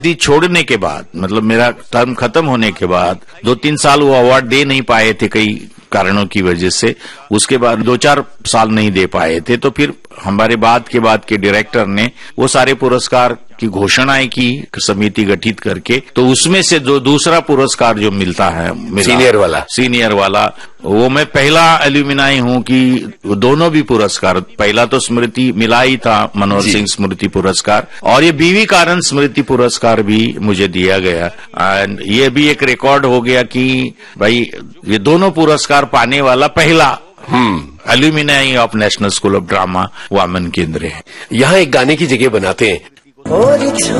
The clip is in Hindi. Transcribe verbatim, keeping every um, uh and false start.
छोड़ने के बाद, मतलब मेरा टर्म खत्म होने के बाद दो तीन साल वो अवार्ड दे नहीं पाए थे कई कारणों की वजह से। उसके बाद दो चार साल नहीं दे पाए थे, तो फिर हमारे बाद के बाद के डायरेक्टर ने वो सारे पुरस्कार की घोषणाएं की समिति गठित करके। तो उसमें से जो दूसरा पुरस्कार जो मिलता है सीनियर वाला सीनियर वाला वो मैं पहला एल्यूमिनाई हूं कि दोनों भी पुरस्कार, पहला तो स्मृति मिला ही था मनोहर सिंह स्मृति पुरस्कार, और ये बीवी कारण स्मृति पुरस्कार भी मुझे दिया गया। एंड ये भी एक रिकॉर्ड हो गया कि भाई ये दोनों पुरस्कार पाने वाला पहला हम्म alumni of national school of drama Vaman केंद्र है। यहाँ एक गाने की जगह बनाते हैं।